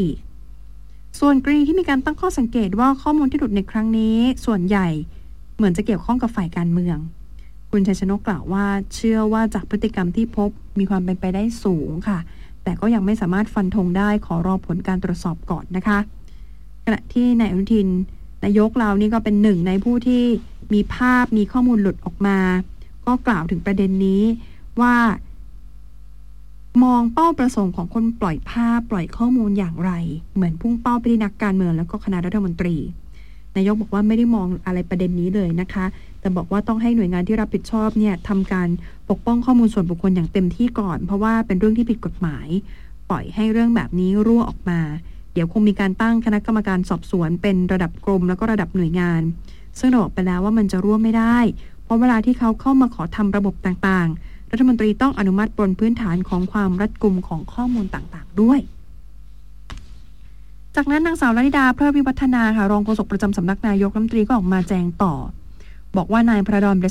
อีกส่วนกรณีที่มีการตั้งข้อสังเกตว่าข้อมูลที่หลุดในครั้งนี้ส่วนใหญ่เหมือนจะเกี่ยวข้องกับฝ่ายการเมืองคุณชัยชนกกล่าวว่าเชื่อว่าจากพฤติกรรมที่พบมีความเป็นไปได้สูงค่ะแต่ก็ยังไม่สามารถฟันธงได้ขอรอผลการตรวจสอบก่อนนะคะขณะที่นายอนุทินนายกเรานี่ก็เป็นหนึ่งในผู้ที่มีภาพมีข้อมูลหลุดออกมาก็กล่าวถึงประเด็นนี้ว่ามองเป้าประสงค์ของคนปล่อยภาพปล่อยข้อมูลอย่างไรเหมือนพุ่งเป้าไปที่นักการเมืองแล้วก็คณะรัฐมนตรีนายกบอกว่าไม่ได้มองอะไรประเด็นนี้เลยนะคะแต่บอกว่าต้องให้หน่วยงานที่รับผิดชอบเนี่ยทำการปกป้องข้อมูลส่วนบุคคลอย่างเต็มที่ก่อนเพราะว่าเป็นเรื่องที่ผิดกฎหมายปล่อยให้เรื่องแบบนี้รั่วออกมาเดี๋ยวคงมีการตั้งคณะกรรมการสอบสวนเป็นระดับกรมแล้วก็ระดับหน่วยงานซึ่งเราบอกไปแล้วว่ามันจะรั่วไม่ได้เพราะเวลาที่เขาเข้ามาขอทำระบบต่างๆรัฐมนตรีต้องอนุมัติบนพื้นฐานของความรัดกุมของข้อมูลต่างๆด้วยจากนั้นนางสาวลลิดาเพลิดวิวัฒนาค่ะรองโฆษกประจำสำนักนายกรัฐมนตรีก็ออกมาแจงต่อบอกว่านายพระดอน